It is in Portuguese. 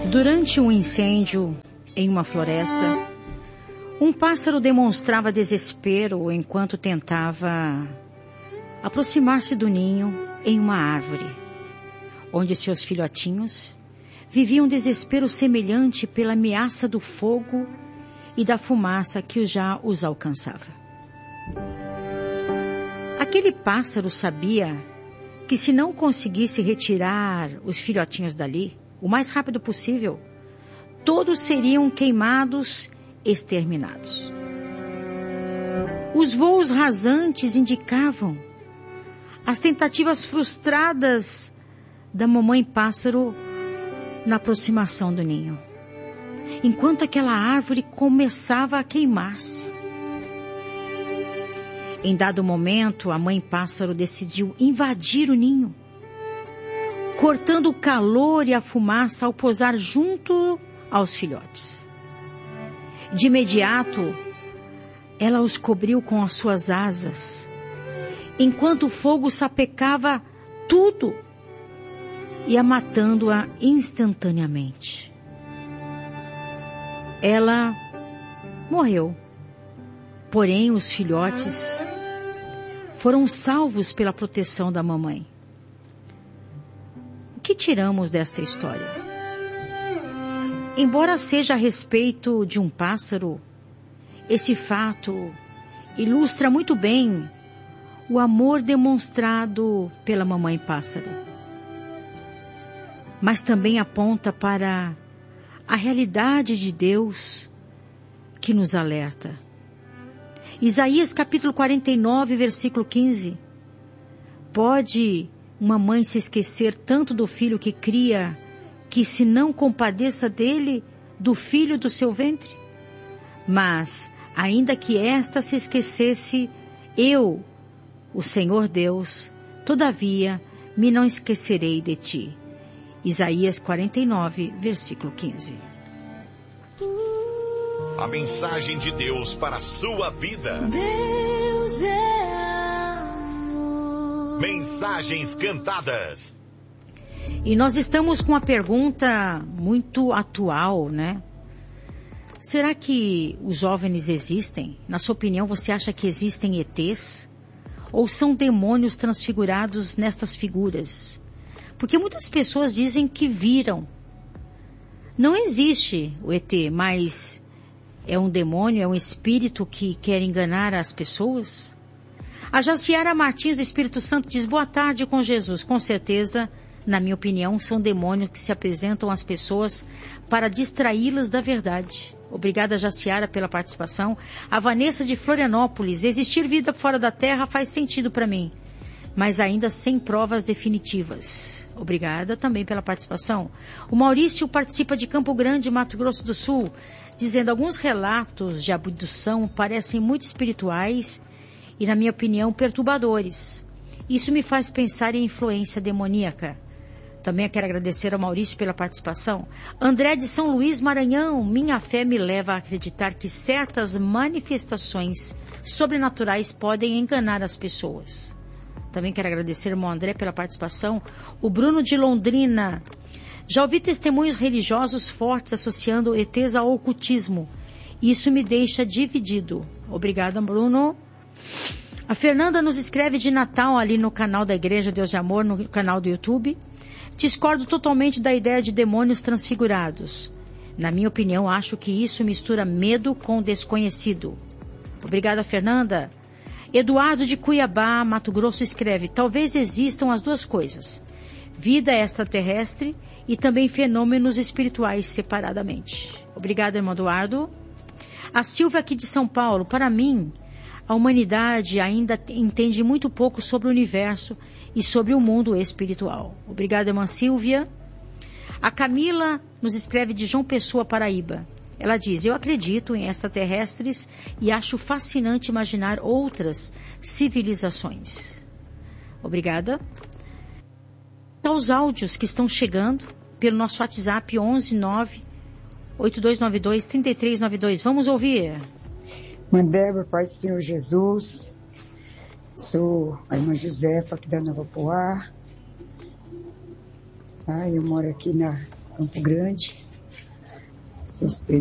Durante um incêndio em uma floresta, um pássaro demonstrava desespero enquanto tentava aproximar-se do ninho em uma árvore, onde seus filhotinhos viviam um desespero semelhante pela ameaça do fogo e da fumaça que já os alcançava. Aquele pássaro sabia que se não conseguisse retirar os filhotinhos dali, o mais rápido possível, todos seriam queimados, exterminados. Os voos rasantes indicavam as tentativas frustradas da mamãe pássaro na aproximação do ninho, enquanto aquela árvore começava a queimar-se. Em dado momento, a mãe pássaro decidiu invadir o ninho, cortando o calor e a fumaça ao pousar junto aos filhotes. De imediato, ela os cobriu com as suas asas, enquanto o fogo sapecava tudo, ia matando-a instantaneamente. Ela morreu, porém os filhotes foram salvos pela proteção da mamãe. O que tiramos desta história? Embora seja a respeito de um pássaro, esse fato ilustra muito bem o amor demonstrado pela mamãe pássaro, mas também aponta para a realidade de Deus que nos alerta. Isaías capítulo 49, versículo 15. Pode uma mãe se esquecer tanto do filho que cria, que se não compadeça dele, do filho do seu ventre? Mas, ainda que esta se esquecesse, eu, o Senhor Deus, todavia me não esquecerei de ti. Isaías 49, versículo 15. A mensagem de Deus para a sua vida. Deus é amor. Mensagens cantadas. E nós estamos com uma pergunta muito atual, né? Será que os OVNIs existem? Na sua opinião, você acha que existem ETs? Ou são demônios transfigurados nestas figuras? Porque muitas pessoas dizem que viram. Não existe o ET, mas é um demônio, é um espírito que quer enganar as pessoas? A Jaciara Martins do Espírito Santo diz: boa tarde com Jesus. Com certeza, na minha opinião, são demônios que se apresentam às pessoas para distraí-las da verdade. Obrigada, Jaciara, pela participação. A Vanessa de Florianópolis: existir vida fora da Terra faz sentido para mim, mas ainda sem provas definitivas. Obrigada também pela participação. O Maurício participa de Campo Grande, Mato Grosso do Sul, dizendo: alguns relatos de abdução parecem muito espirituais e, na minha opinião, perturbadores. Isso me faz pensar em influência demoníaca. Também quero agradecer ao Maurício pela participação. André de São Luís, Maranhão: minha fé me leva a acreditar que certas manifestações sobrenaturais podem enganar as pessoas. Também quero agradecer ao irmão André pela participação. O Bruno de Londrina: já ouvi testemunhos religiosos fortes associando ETs ao ocultismo. Isso me deixa dividido. Obrigada, Bruno. A Fernanda nos escreve de Natal ali no canal da Igreja Deus de Amor, no canal do YouTube. Discordo totalmente da ideia de demônios transfigurados. Na minha opinião, acho que isso mistura medo com desconhecido. Obrigada, Fernanda. Eduardo de Cuiabá, Mato Grosso, escreve: talvez existam as duas coisas, vida extraterrestre e também fenômenos espirituais separadamente. Obrigada, irmão Eduardo. A Silvia aqui de São Paulo: para mim, a humanidade ainda entende muito pouco sobre o universo e sobre o mundo espiritual. Obrigada, irmã Silvia. A Camila nos escreve de João Pessoa, Paraíba. Ela diz: eu acredito em extraterrestres e acho fascinante imaginar outras civilizações. Obrigada. Aos áudios que estão chegando pelo nosso WhatsApp 11982923392. Vamos ouvir. Irmã Débora, Pai do Senhor Jesus. Sou a irmã Josefa, aqui da Nova Poá. Eu moro aqui na Campo Grande. Vocês têm